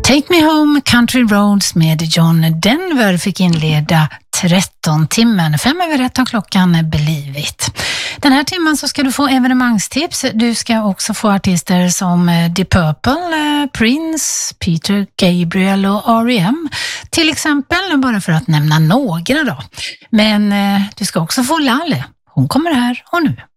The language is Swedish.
Take Me Home, Country Roads med John Denver fick inleda 13-timmen. 5:01 klockan blivit. Den här timmen så ska du få evenemangstips. Du ska också få artister som Deep Purple, Prince, Peter Gabriel och R.E.M. till exempel, bara för att nämna några då. Men du ska också få Laleh. Hon kommer här och nu.